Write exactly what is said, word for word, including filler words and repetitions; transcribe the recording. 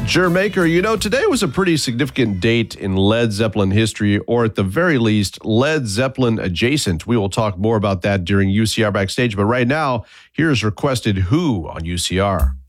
Jermaker, you know, today was a pretty significant date in Led Zeppelin history, or at the very least, Led Zeppelin adjacent. We will talk more about that during U C R Backstage, but right now, here's Requested Who on U C R.